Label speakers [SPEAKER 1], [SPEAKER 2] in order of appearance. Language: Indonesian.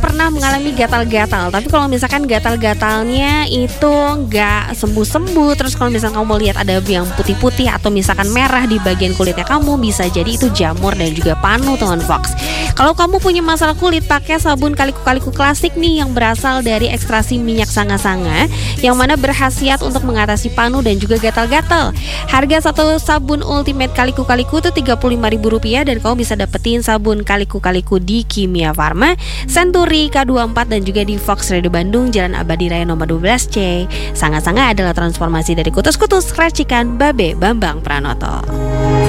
[SPEAKER 1] pernah mengalami gatal-gatal, tapi kalau misalkan gatal-gatalnya itu nggak sembuh-sembuh, terus kalau misalkan kamu lihat ada yang putih-putih atau misalkan merah di bagian kulitnya kamu, bisa jadi itu jamur dan juga panu, teman Fox. Kalau kamu punya masalah kulit, pakai sabun kaliku-kaliku klasik nih yang berasal dari ekstraksi minyak sanga-sanga, yang mana berkhasiat untuk mengatasi panu dan juga gatal-gatal. Harga satu sabun Ultimate kaliku-kaliku itu Rp35.000, dan kamu bisa dapetin sabun kaliku-kaliku di Kimia Farma, Century, K24, dan juga di Fox Radio Bandung, Jalan Abadi Raya nomor 12C. Sanga-sanga adalah transformasi dari kutus-kutus racikan Babe Bambang Pranoto.